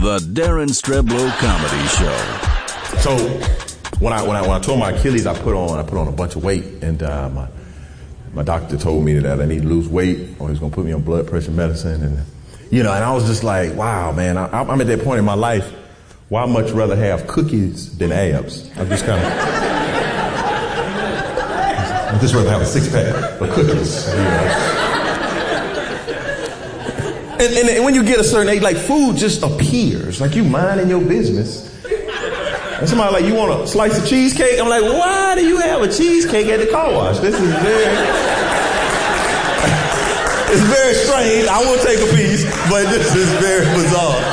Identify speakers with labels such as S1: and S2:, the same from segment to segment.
S1: The Darren Streblow Comedy Show.
S2: So when I tore my Achilles, I put on a bunch of weight, and my doctor told me that I need to lose weight, or he was gonna put me on blood pressure medicine, and I was just like, wow, man, I'm at that point in my life where I'd much rather have cookies than abs. I'd just rather have a six-pack of cookies. And when you get a certain age, like, food just appears. Like, you minding your business. And somebody like, you want a slice of cheesecake? I'm like, why do you have a cheesecake at the car wash? This is it's very strange. I will take a piece, but this is very bizarre.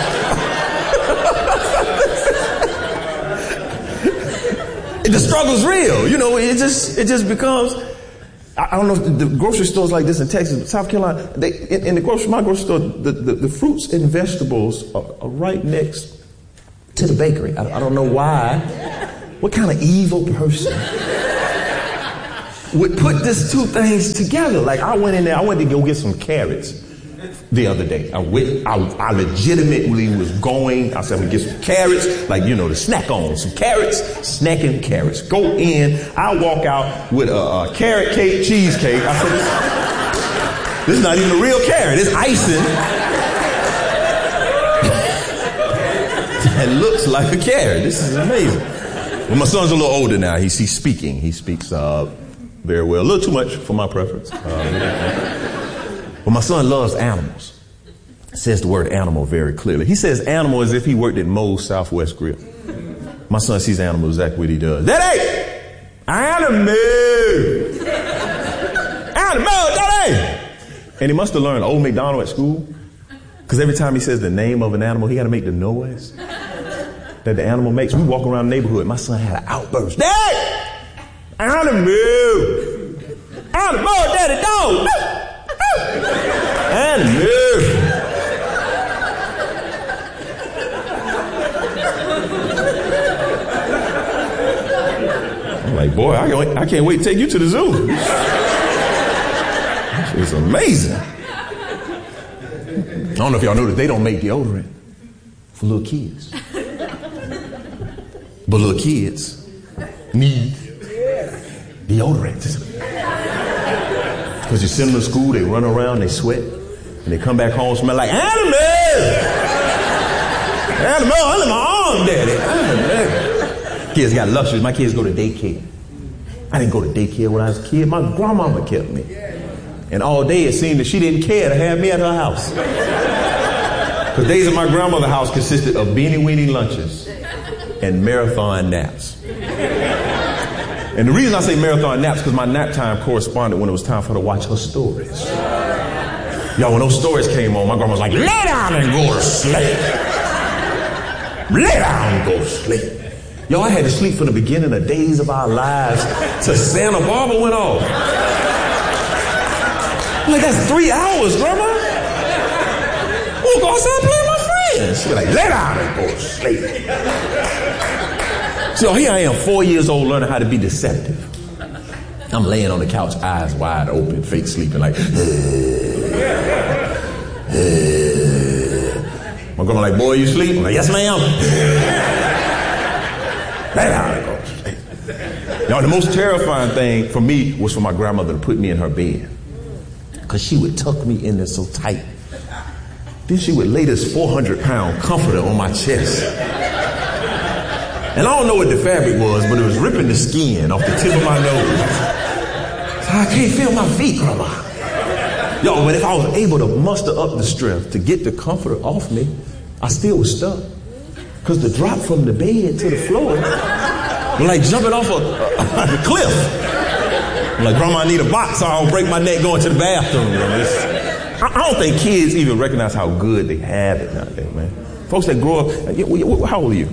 S2: The struggle's real. It just becomes, I don't know if the grocery stores like this in Texas, South Carolina, in my grocery store, the fruits and vegetables are right next to the bakery. I don't know why. What kind of evil person would put these two things together? Like, I went in there, I went to go get some carrots the other day. I legitimately was going, I said, I'm gonna get some carrots, like, to snack on. Some carrots, snacking carrots. Go in, I walk out with a carrot cake, cheesecake. I said, this is not even a real carrot, it's icing. It looks like a carrot. This is amazing. Well, my son's a little older now. He's speaking. He speaks very well. A little too much for my preference. But my son loves animals. Says the word animal very clearly. He says animal as if he worked at Moe's Southwest Grill. My son sees animals exactly what he does. Daddy! Animal! Animal, Daddy! And he must have learned Old MacDonald at school. Because every time he says the name of an animal, he got to make the noise that the animal makes. We walk around the neighborhood. My son had an outburst. Daddy! Animal! Animal, Daddy, dog! Animal! I'm like, boy, I can't wait to take you to the zoo. It's amazing. I don't know if y'all know that they don't make deodorant for little kids. But little kids need deodorant. Because you send them to school, they run around, they sweat, and they come back home smell like animal! Animal, under my arm, Daddy. Animal. Kids got luxuries. My kids go to daycare. I didn't go to daycare when I was a kid. My grandmama kept me. And all day it seemed that she didn't care to have me at her house. Because days at my grandmother's house consisted of beanie weenie lunches and marathon naps. And the reason I say marathon naps is because my nap time corresponded when it was time for her to watch her stories. Y'all, when those stories came on, my grandma was like, lay down and go to sleep. Lay down and go to sleep. Y'all, I had to sleep from the beginning of Days of Our Lives till Santa Barbara went off. I'm like, that's 3 hours, Grandma. We'll go outside and play with my friends. She'd be like, lay down and go to sleep. So here I am, 4 years old, learning how to be deceptive. I'm laying on the couch, eyes wide open, fake sleeping, like, My grandma like, boy, you sleep? I'm like, yes, ma'am. Lay down and go to sleep. Y'all, the most terrifying thing for me was for my grandmother to put me in her bed. Because she would tuck me in there so tight. Then she would lay this 400-pound comforter on my chest. And I don't know what the fabric was, but it was ripping the skin off the tip of my nose. So I can't feel my feet, Grandma. Yo, but if I was able to muster up the strength to get the comforter off me, I still was stuck. Because the drop from the bed to the floor was like jumping off a cliff. I'm like, Grandma, I need a box so I don't break my neck going to the bathroom. I don't think kids even recognize how good they have it nowadays, man. Folks that grow up, how old are you?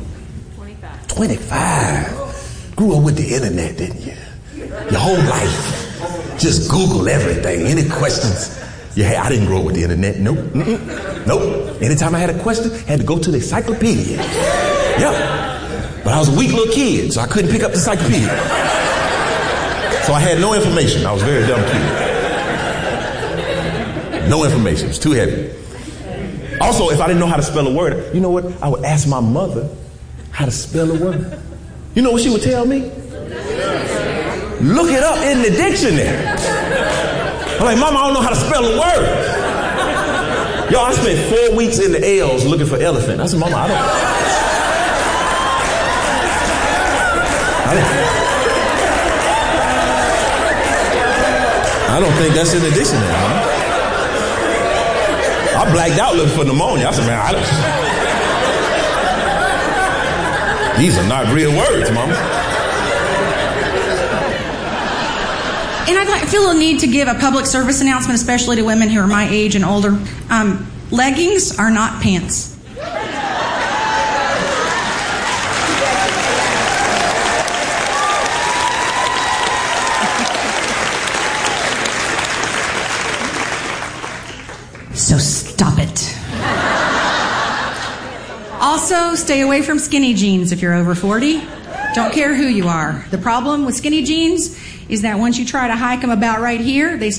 S2: 25. Grew up with the internet, didn't you? Your whole life. Just Google everything. Any questions? Yeah, I didn't grow up with the internet. Nope. Nope. Anytime I had a question, I had to go to the encyclopedia. Yep. But I was a weak little kid, so I couldn't pick up the encyclopedia. So I had no information. I was a very dumb kid. No information. It was too heavy. Also, if I didn't know how to spell a word, you know what? I would ask my mother how to spell a word. You know what she would tell me? Look it up in the dictionary. I'm like, Mama, I don't know how to spell a word. Yo, I spent 4 weeks in the L's looking for elephant. I said, Mama, I don't think that's in the dictionary, Mama. I blacked out looking for pneumonia. I said, man, these are not real words, Mama.
S3: And I feel a need to give a public service announcement, especially to women who are my age and older. Leggings are not pants. So stop it. Also, stay away from skinny jeans if you're over 40. Don't care who you are. The problem with skinny jeans is that once you try to hike them about right here, they